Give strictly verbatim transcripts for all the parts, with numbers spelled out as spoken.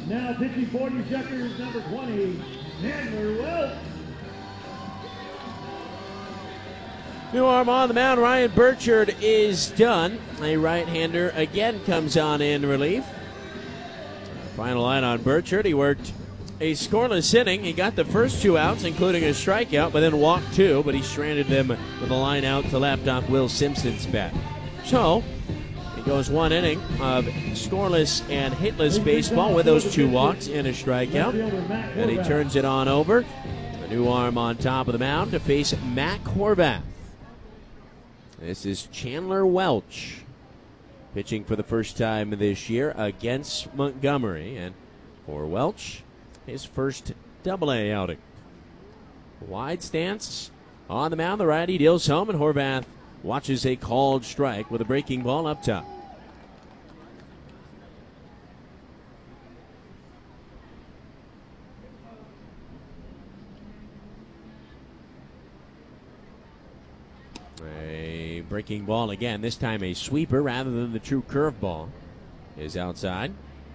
Now pitching for New Checkers, number twenty, Chandler Welch. New arm on the mound. Ryan Burchard is done. A right-hander again comes on in relief. Final line on Burchard. He worked a scoreless inning. He got the first two outs, including a strikeout, but then walked two, but he stranded them with a line out to left off Will Simpson's bat. So, he goes one inning of scoreless and hitless baseball with those two walks and a strikeout. And he turns it on over. A new arm on top of the mound to face Matt Horvath. This is Chandler Welch pitching for the first time this year against Montgomery. And for Welch, his first double-A outing. Wide stance on the mound. The righty deals home, and Horvath watches a called strike with a breaking ball up top. A breaking ball again, this time a sweeper rather than the true curveball, is outside.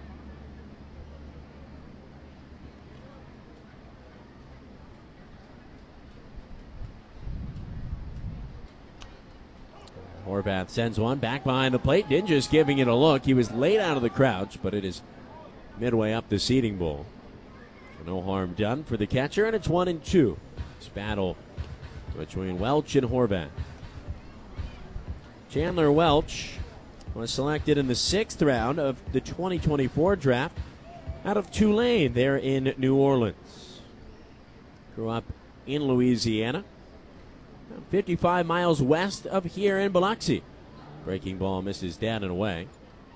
Horvath sends one back behind the plate. Didn't just giving it a look. He was late out of the crouch, but it is midway up the seating bowl. No harm done for the catcher, and it's one and two. It's battle between Welch and Horvath. Chandler Welch was selected in the sixth round of the twenty twenty-four draft out of Tulane there in New Orleans. Grew up in Louisiana, fifty-five miles west of here in Biloxi. Breaking ball misses down and away.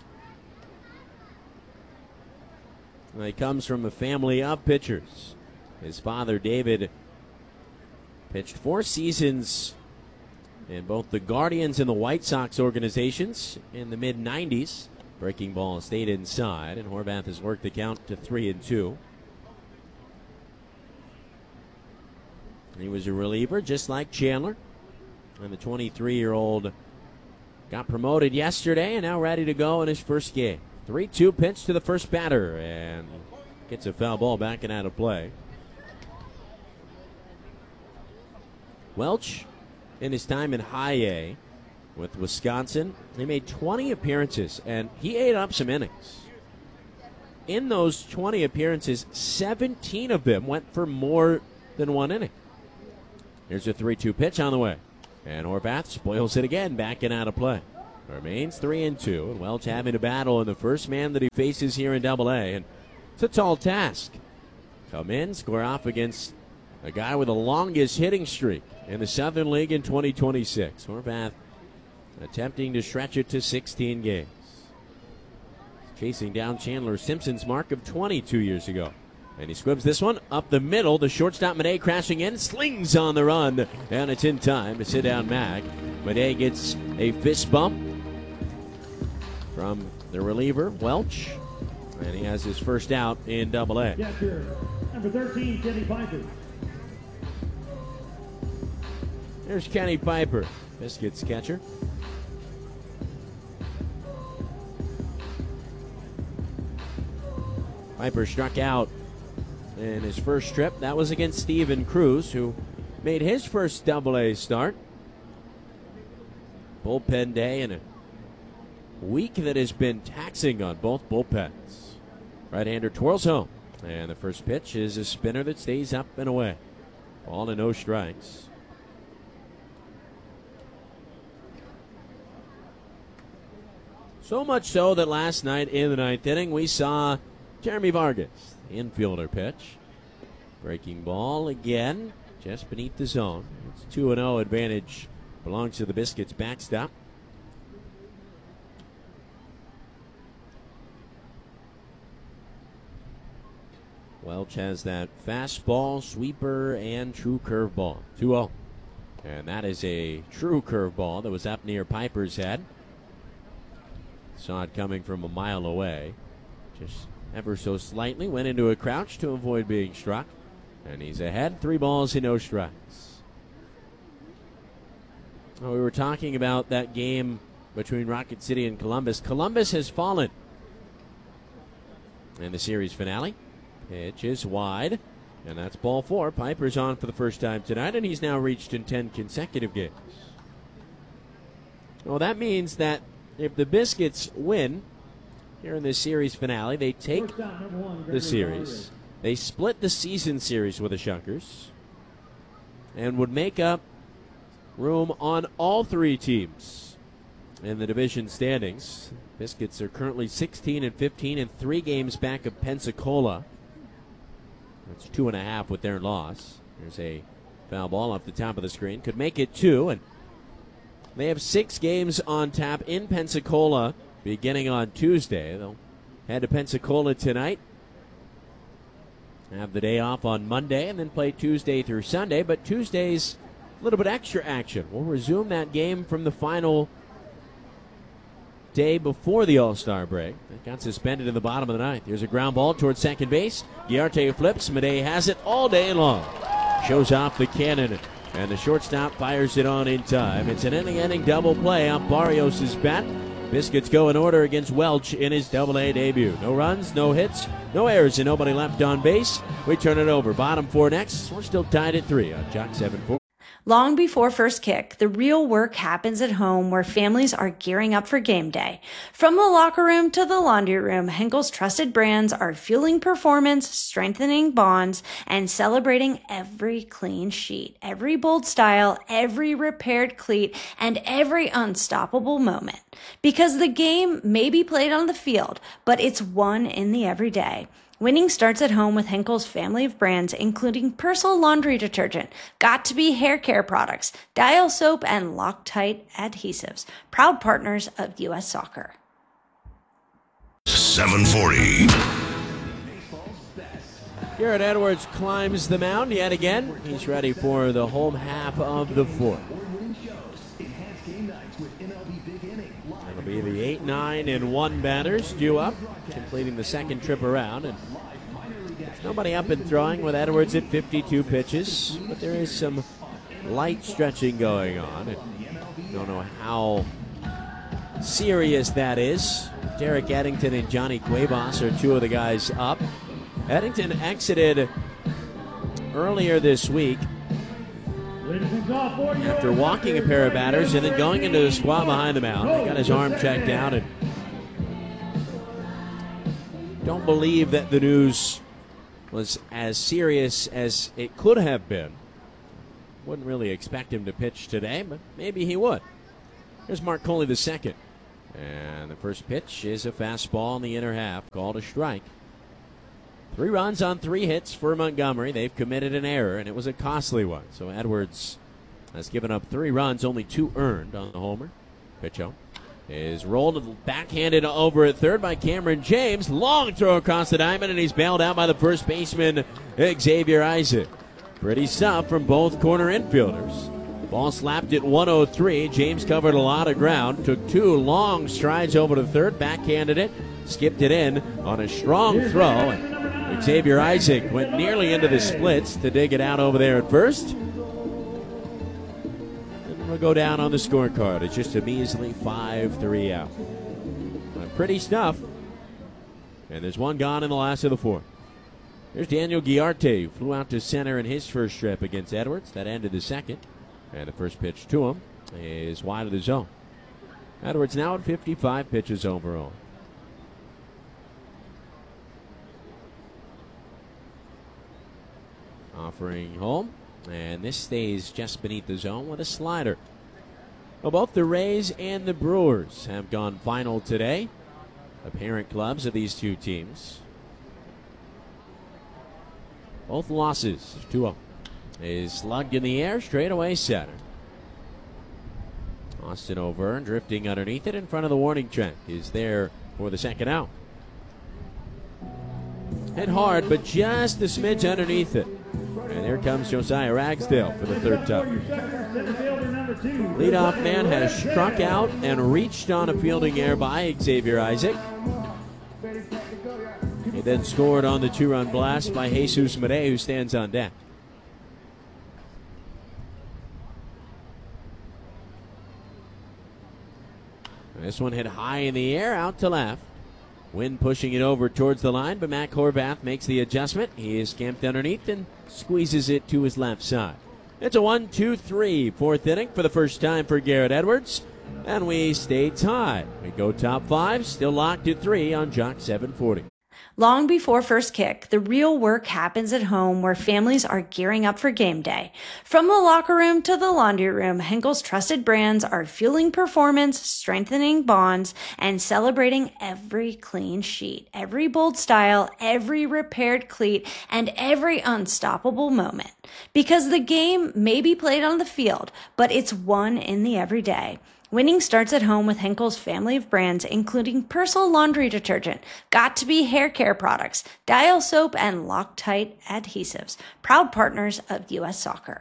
And he comes from a family of pitchers. His father, David, pitched four seasons in both the Guardians and the White Sox organizations in the mid nineties. Breaking ball stayed inside, and Horvath has worked the count to three and two. He was a reliever, just like Chandler. And the twenty-three-year-old got promoted yesterday and now ready to go in his first game. three two pitch to the first batter, and gets a foul ball back and out of play. Welch, in his time in high A with Wisconsin, he made twenty appearances, and he ate up some innings. In those twenty appearances, seventeen of them went for more than one inning. Here's a three two pitch on the way. And Horvath spoils it again, back and out of play. Remains three and two. And Welch having to battle in the first man that he faces here in Double A. And it's a tall task. Come in, square off against a guy with the longest hitting streak in the Southern League in twenty twenty-six. Horvath attempting to stretch it to sixteen games. Chasing down Chandler Simpson's mark of twenty-two years ago. And he squibs this one up the middle. The shortstop, Made, crashing in, slings on the run, and it's in time to sit down Mac. Made gets a fist bump from the reliever, Welch, and he has his first out in Double A. Catcher, number thirteen, Kenny Piper. There's Kenny Piper, Biscuits catcher. Piper struck out in his first trip. That was against Steven Cruz, who made his first Double A start. Bullpen day and a week that has been taxing on both bullpens. Right-hander twirls home, and the first pitch is a spinner that stays up and away. Ball to no strikes. So much so that last night in the ninth inning we saw Jeremy Vargas, infielder, pitch. Breaking ball again, just beneath the zone. It's two and oh advantage, belongs to the Biscuits backstop. Welch has that fastball, sweeper, and true curveball. two oh. And that is a true curveball that was up near Piper's head. Saw it coming from a mile away. Just ever so slightly went into a crouch to avoid being struck. And he's ahead, three balls and no strikes. Well, we were talking about that game between Rocket City and Columbus. Columbus has fallen in the series finale. Pitch is wide, and that's ball four. Piper's on for the first time tonight, and he's now reached in ten consecutive games. Well, that means that if the Biscuits win here in this series finale, they take the series. They split the season series with the Shuckers and would make up room on all three teams in the division standings. Biscuits are currently sixteen and fifteen and three games back of Pensacola. That's two and a half with their loss. There's a foul ball off the top of the screen. Could make it two, and they have six games on tap in Pensacola beginning on Tuesday. They'll head to Pensacola tonight, have the day off on Monday, and then play Tuesday through Sunday. But Tuesday's a little bit extra action. We'll resume that game from the final day before the All-Star break. That got suspended in the bottom of the ninth. Here's a ground ball towards second base. Guillarte flips. Madej has it all day long. Shows off the cannon, and the shortstop fires it on in time. It's an inning-ending double play on Barrios' bat. Biscuits go in order against Welch in his double-A debut. No runs, no hits, no errors, and nobody left on base. We turn it over. Bottom four next. We're still tied at three on Jock seven four. Long before first kick, the real work happens at home where families are gearing up for game day. From the locker room to the laundry room, Henkel's trusted brands are fueling performance, strengthening bonds, and celebrating every clean sheet, every bold style, every repaired cleat, and every unstoppable moment. Because the game may be played on the field, but it's won in the everyday. Winning starts at home with Henkel's family of brands, including Persil laundry detergent, Got2b hair care products, Dial soap, and Loctite adhesives. Proud partners of U S Soccer. seven forty. Garrett Edwards climbs the mound yet again. He's ready for the home half of the fourth. It'll be the eight, nine, and one batters due up, completing the second trip around. And there's nobody up and throwing with Edwards at fifty-two pitches, but there is some light stretching going on. And don't know how serious that is. Derek Eddington and Johnny Cuevas are two of the guys up. Eddington exited earlier this week after walking a pair of batters and then going into the squat behind the mound. He got his arm checked out, and don't believe that the news was as serious as it could have been. Wouldn't really expect him to pitch today, but maybe he would. Here's Mark Coley the second. And the first pitch is a fastball in the inner half, called a strike. Three runs on three hits for Montgomery. They've committed an error, and it was a costly one. So Edwards has given up three runs, only two earned on the homer. Pitch out is rolled backhanded over at third by Cameron James. Long throw across the diamond, and he's bailed out by the first baseman, Xavier Isaac. Pretty stuff from both corner infielders. Ball slapped at one oh three. James covered a lot of ground, took two long strides over to third, backhanded it, skipped it in on a strong throw. And Xavier Isaac went nearly into the splits to dig it out over there at first. And we'll go down on the scorecard. It's just a measly five three out. Pretty stuff. And there's one gone in the last of the fourth. There's Daniel Guillarte, who flew out to center in his first trip against Edwards. That ended the second. And the first pitch to him is wide of the zone. Edwards now at fifty-five pitches overall. Offering home, and this stays just beneath the zone with a slider. Well, both the Rays and the Brewers have gone final today, the parent clubs of these two teams. Both losses. two oh is slugged in the air, straight away center. Austin O'Verne drifting underneath it in front of the warning track is there for the second out. Hit hard, but just a smidge underneath it. And here comes Josiah Ragsdale for the third time. Leadoff man has struck out and reached on a fielding error by Xavier Isaac. He then scored on the two-run blast by Jesus Madej, who stands on deck. This one hit high in the air, out to left. Wind pushing it over towards the line, but Matt Horvath makes the adjustment. He is camped underneath and squeezes it to his left side. It's a one two three fourth inning for the first time for Garrett Edwards, and we stay tied. We go top five, still locked at three on Jock seven forty. Long before first kick, the real work happens at home where families are gearing up for game day. From the locker room to the laundry room, Henkel's trusted brands are fueling performance, strengthening bonds, and celebrating every clean sheet, every bold style, every repaired cleat, and every unstoppable moment. Because the game may be played on the field, but it's won in the everyday. Winning starts at home with Henkel's family of brands, including Persil laundry detergent, Got2b hair care products, Dial soap, and Loctite adhesives. Proud partners of U S Soccer.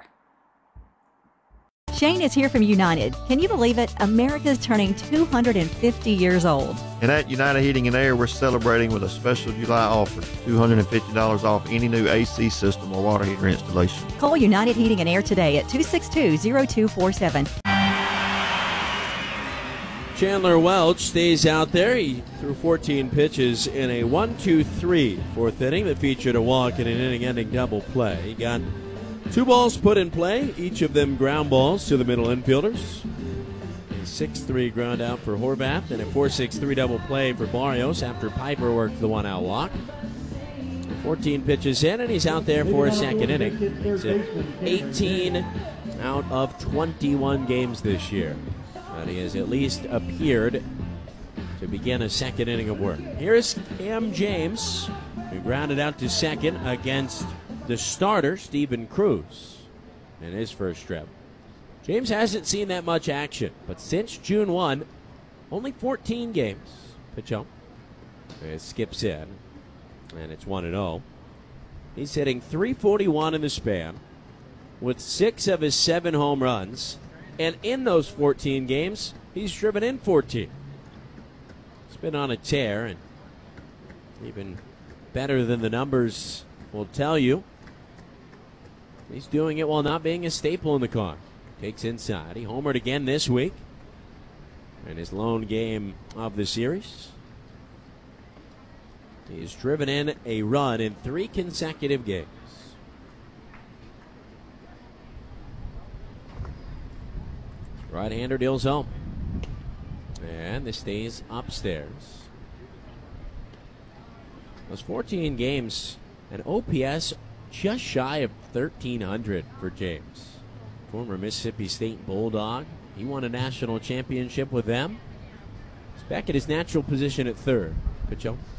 Shane is here from United. Can you believe it? America's turning two hundred fifty years old. And at United Heating and Air, we're celebrating with a special July offer, two hundred fifty dollars off any new A C system or water heater installation. Call United Heating and Air today at two six two, zero two four seven. Chandler Welch stays out there. He threw fourteen pitches in a one two three fourth inning that featured a walk and an inning-ending double play. He got two balls put in play, each of them ground balls to the middle infielders. A six three ground out for Horvath and a four six three double play for Barrios after Piper worked the one-out walk. fourteen pitches in, and he's out there for a second inning. It's eighteen out of twenty-one games this year. But he has at least appeared to begin a second inning of work. Here's Cam James, who grounded out to second against the starter, Steven Cruz, in his first trip. James hasn't seen that much action, but since June first, only fourteen games. Pitch home. It skips in, and it's one and oh. He's hitting three forty-one in the span with six of his seven home runs. And in those fourteen games, he's driven in fourteen. He's been on a tear, and even better than the numbers will tell you, he's doing it while not being a staple in the car. Takes inside. He homered again this week in his lone game of the series. He's driven in a run in three consecutive games. Right-hander deals home. And this stays upstairs. Those fourteen games, an O P S just shy of thirteen hundred for James. Former Mississippi State Bulldog. He won a national championship with them. He's back at his natural position at third. Pitch home.